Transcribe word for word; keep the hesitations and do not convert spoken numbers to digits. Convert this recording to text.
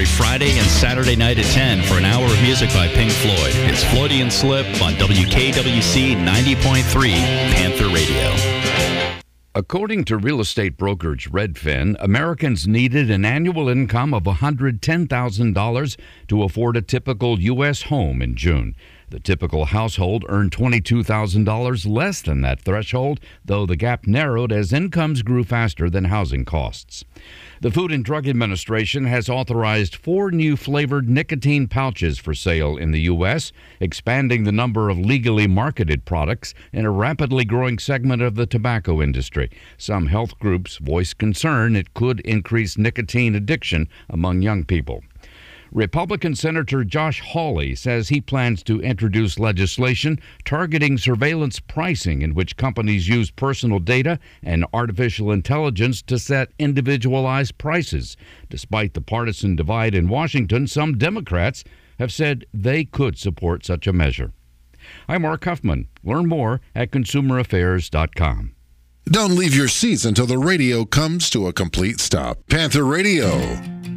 every Friday and Saturday night at ten for an hour of music by Pink Floyd. It's Floydian Slip on W K W C ninety point three Panther Radio. According to real estate brokerage Redfin, Americans needed an annual income of one hundred ten thousand dollars to afford a typical U S home in June. The typical household earned twenty-two thousand dollars less than that threshold, though the gap narrowed as incomes grew faster than housing costs. The Food and Drug Administration has authorized four new flavored nicotine pouches for sale in the U S, expanding the number of legally marketed products in a rapidly growing segment of the tobacco industry. Some health groups voice concern it could increase nicotine addiction among young people. Republican Senator Josh Hawley says he plans to introduce legislation targeting surveillance pricing in which companies use personal data and artificial intelligence to set individualized prices. Despite the partisan divide in Washington, some Democrats have said they could support such a measure. I'm Mark Huffman. Learn more at consumer affairs dot com. Don't leave your seats until the radio comes to a complete stop. Panther Radio.